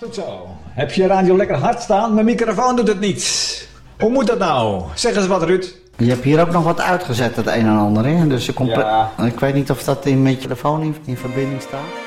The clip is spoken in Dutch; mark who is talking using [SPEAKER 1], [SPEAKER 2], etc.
[SPEAKER 1] Goed zo. Heb je radio lekker hard staan? Mijn microfoon doet het niet. Hoe moet dat nou? Zeg eens wat, Ruud.
[SPEAKER 2] Je hebt hier ook nog wat uitgezet, het een en ander, hè? Dus
[SPEAKER 1] Ja.
[SPEAKER 2] ik weet niet of dat met je telefoon in verbinding staat.